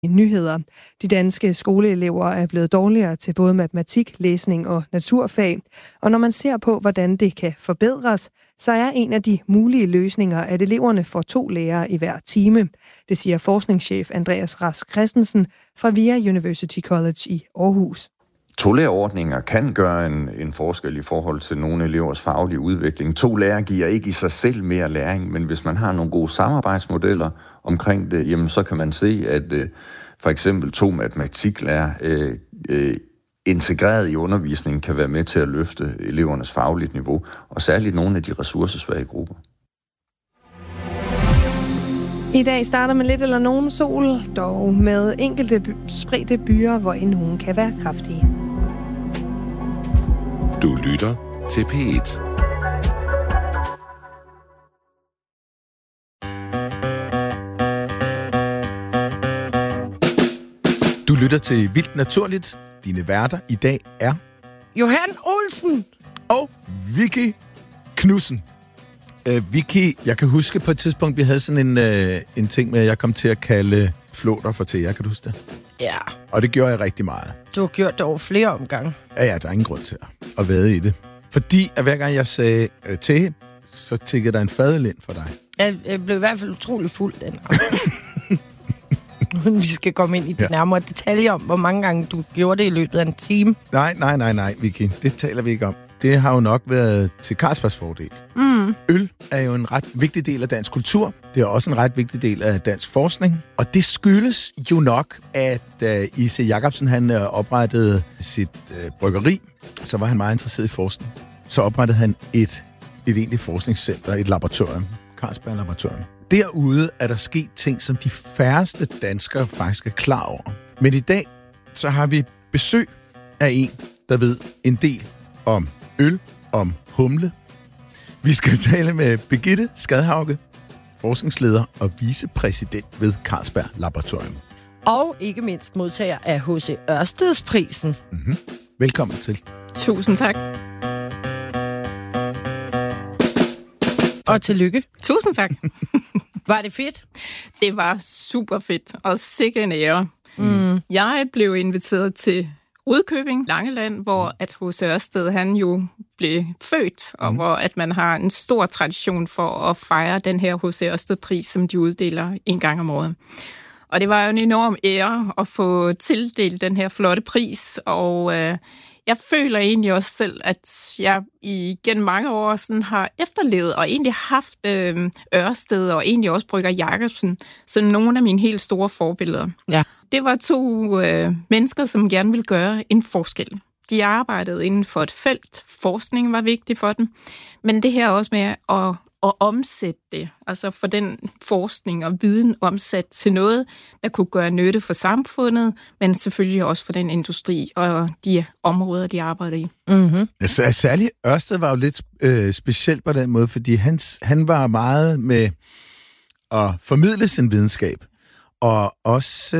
nyheder. De danske skoleelever er blevet dårligere til både matematik, læsning og naturfag. Og når man ser på, hvordan det kan forbedres, så er en af de mulige løsninger, at eleverne får 2 lærere i hver time. Det siger forskningschef Andreas Rask Christensen fra VIA University College i Aarhus. 2-lærerordninger kan gøre en forskel i forhold til nogle elevers faglige udvikling. 2 lærere giver ikke i sig selv mere læring, men hvis man har nogle gode samarbejdsmodeller omkring det, jamen så kan man se, at for eksempel 2 matematiklærer integreret i undervisningen kan være med til at løfte elevernes faglige niveau, og særligt nogle af de ressourcesvage grupper. I dag starter med lidt eller nogen sol, dog med enkelte spredte byer, hvor nogen kan være kraftige. Du lytter til P1. Du lytter til Vildt Naturligt. Dine værter i dag er Johan Olsen og Vicky Knudsen. Vicky, jeg kan huske på et tidspunkt, vi havde sådan en ting med, at jeg kom til at kalde flåter for Thea. Kan du huske det? Ja. Og det gjorde jeg rigtig meget. Du har gjort det over flere omgange. Ja, der er ingen grund til at vade i det. Fordi at hver gang jeg sagde Thea, så tikkede der en fadelind for dig. Jeg blev i hvert fald utrolig fuld den. Vi skal komme ind i de nærmere detaljer om, hvor mange gange du gjorde det i løbet af en time. Nej, Vicky. Det taler vi ikke om. Det har jo nok været til Carlsbergs fordel. Øl er jo en ret vigtig del af dansk kultur. Det er også en ret vigtig del af dansk forskning. Og det skyldes jo nok, at I.C. Jacobsen han oprettede sit bryggeri, så var han meget interesseret i forskning. Så oprettede han et egentligt forskningscenter, et laboratorium, Carlsberg Laboratorium. Derude er der sket ting, som de færreste danskere faktisk er klar over. Men i dag, så har vi besøg af en, der ved en del om øl, om humle. Vi skal tale med Birgitte Skadhauge, forskningsleder og vicepræsident ved Carlsberg Laboratorium. Og ikke mindst modtager af H.C. Ørstedsprisen. Velkommen til. Tusind tak. Og tillykke. Tusind tak. Var det fedt? Det var super fedt, og sikke en ære. Jeg blev inviteret til Rudkøbing, Langeland, hvor at H.C. Ørsted han jo blev født, og hvor at man har en stor tradition for at fejre den her H.C. Ørsted-pris, som de uddeler en gang om året. Og det var jo en enorm ære at få tildelt den her flotte pris, og jeg føler egentlig også selv, at jeg igen mange år sådan har efterlevet og egentlig haft Ørsted og egentlig også Brygger Jacobsen som nogle af mine helt store forbilleder. Ja. Det var 2 mennesker, som gerne ville gøre en forskel. De arbejdede inden for et felt. Forskning var vigtig for dem. Men det her også med at omsætte det, altså for den forskning og viden omsat til noget, der kunne gøre nytte for samfundet, men selvfølgelig også for den industri og de områder, de arbejder i. Ja, særligt Ørsted var jo lidt specielt på den måde, fordi han var meget med at formidle sin videnskab, og også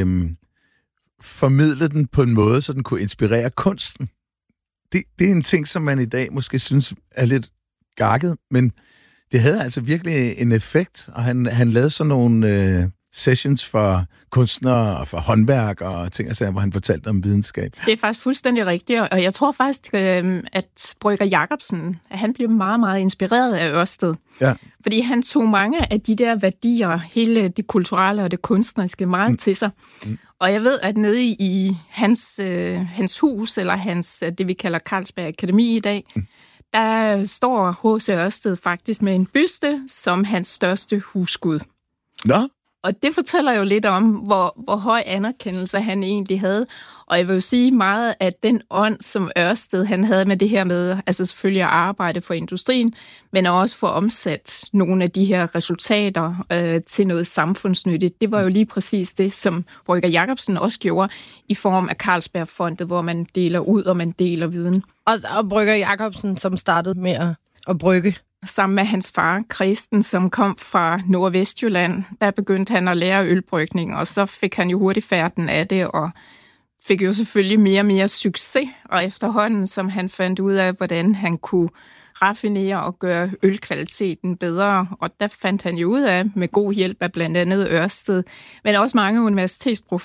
formidle den på en måde, så den kunne inspirere kunsten. Det er en ting, som man i dag måske synes er lidt gakket, men det havde altså virkelig en effekt, og han lavede sådan nogle sessions for kunstnere og for håndværk og ting og sager, hvor han fortalte om videnskab. Det er faktisk fuldstændig rigtigt, og jeg tror faktisk, at Brygger Jacobsen, han blev meget, meget inspireret af Ørsted. Ja. Fordi han tog mange af de der værdier, hele det kulturelle og det kunstneriske, meget til sig. Og jeg ved, at nede i hans hus, eller det vi kalder Carlsberg Akademi i dag, der står H.C. Ørsted faktisk med en byste som hans største husgud. Nå? Og det fortæller jo lidt om, hvor høj anerkendelse han egentlig havde. Og jeg vil jo sige meget, at den ånd, som Ørsted han havde med det her med, altså selvfølgelig at arbejde for industrien, men også for omsat nogle af de her resultater til noget samfundsnyttigt. Det var jo lige præcis det, som Brygger Jacobsen også gjorde i form af Carlsbergfondet, hvor man deler ud, og man deler viden. Og Brygger Jacobsen, som startede med at brygge. Sammen med hans far, Kristen, som kom fra Nordvestjylland, der begyndte han at lære ølbrygning, og så fik han jo hurtigt færden af det, og fik jo selvfølgelig mere og mere succes, og efterhånden, som han fandt ud af, hvordan han kunne raffinere og gøre ølkvaliteten bedre. Og der fandt han jo ud af, med god hjælp af blandt andet Ørsted, men også mange universitetsprofessorer,